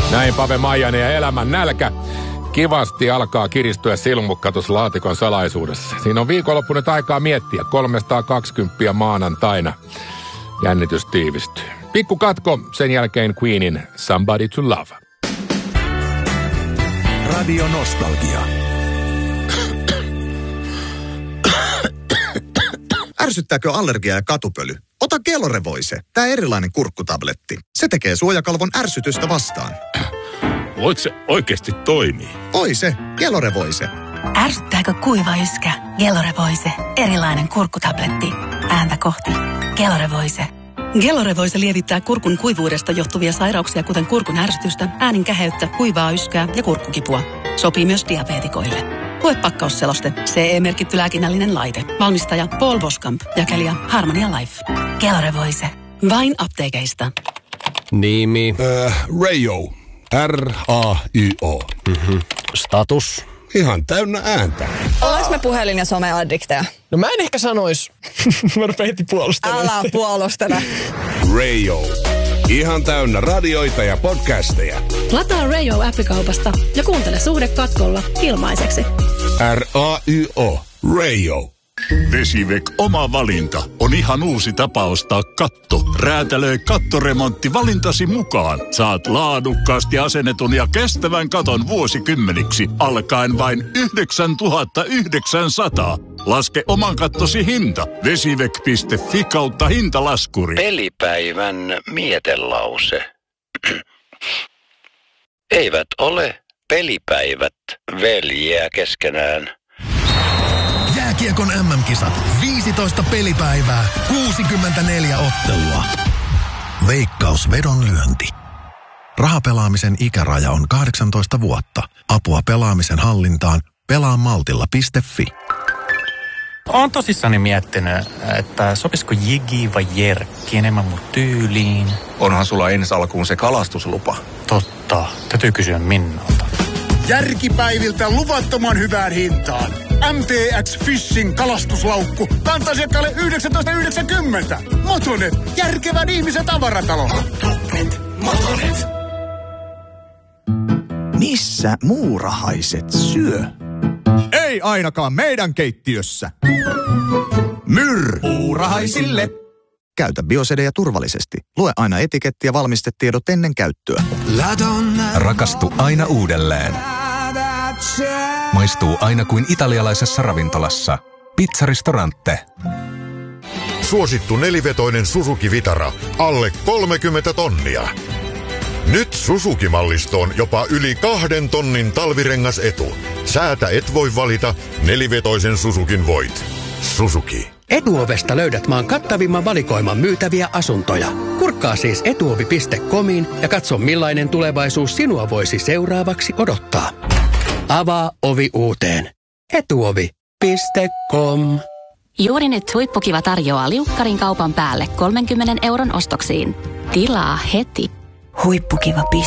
Näin Pave Maijanen ja elämän nälkä kivasti alkaa kiristyä silmukkatus-laatikon salaisuudessa. Siinä on viikonloppu nyt aikaa miettiä. 320 maanantaina. Jännitys tiivistyy. Pikku katko, sen jälkeen Queenin Somebody to Love. Radio Nostalgia. Ärsyttääkö allergia ja katupöly? Ota Gelore-Voice, tää erilainen kurkkutabletti. Se tekee suojakalvon ärsytystä vastaan. Voiko se oikeasti toimii? Voi se, Gelore-Voice. Ärsyttääkö kuiva yskä? Gelore-Voice, erilainen kurkkutabletti. Ääntä kohti. Gelore-Voice. Gelore-Voice lievittää kurkun kuivuudesta johtuvia sairauksia, kuten kurkun ärsytystä, äänin käheyttä, kuivaa yskää ja kurkkukipua. Sopii myös diabeetikoille. Lue pakkausseloste. CE-merkitty lääkinnällinen laite. Valmistaja Paul Boskamp. Jakelija Harmonia Life. Gelore-Voice. Vain apteekeista. Nimi. Rayo. R-A-Y-O. Status. Ihan täynnä ääntä. Ollaanko me puhelin- ja someaddikteja? No mä en ehkä sanois. Mä rupean heti puolustelemaan. Älä puolustele. Rayo. Ihan täynnä radioita ja podcasteja. Lataa Rayo-appikaupasta ja kuuntele Suhde katkolla ilmaiseksi. R-A-Y-O. Rayo. Vesivek oma valinta on ihan uusi tapa ostaa katto. Räätälöi kattoremontti valintasi mukaan. Saat laadukkaasti asennetun ja kestävän katon vuosikymmeniksi alkaen vain 9 900. Laske oman kattosi hinta. Vesivek.fi/hintalaskuri. Pelipäivän mietelause. Eivät ole pelipäivät veljiä keskenään. Jääkiekon MM-kisat. 15 pelipäivää, 64 ottelua. Veikkaus vedonlyönti. Rahapelaamisen ikäraja on 18 vuotta. Apua pelaamisen hallintaan. Pelaamaltilla.fi. Oon tosissani miettinyt, että sopisiko Jigi vai Jerkki enemmän mun tyyliin. Onhan sulla ensi alkuun se kalastuslupa. Totta. Täytyy kysyä Minnalta. Järkipäiviltä luvattoman hyvään hintaan. MTX Fishing kalastuslaukku. Kanta-asiakkaalle 19,90. Motonet, järkevän ihmisen tavaratalo. Motonet. Missä muurahaiset syö? Ei ainakaan meidän keittiössä. Muurahaisille. Käytä biosedeja turvallisesti. Lue aina etiketti ja valmistetiedot ennen käyttöä. Rakastu aina uudelleen. Maistuu aina kuin italialaisessa ravintolassa. Pizzaristorante. Suosittu nelivetoinen Suzuki Vitara. Alle 30 tonnia. Nyt Suzuki-mallistoon jopa yli 2 tonnin talvirengasetu. Säätä et voi valita, nelivetoisen Suzukin voit. Suzuki. Etuovesta löydät maan kattavimman valikoiman myytäviä asuntoja. Kurkkaa siis etuovi.comiin ja katso millainen tulevaisuus sinua voisi seuraavaksi odottaa. Avaa ovi uuteen. Etuovi.com. Juuri nyt Huippukiva tarjoaa liukkarin kaupan päälle 30 € ostoksiin. Tilaa heti. Huippukiva.fi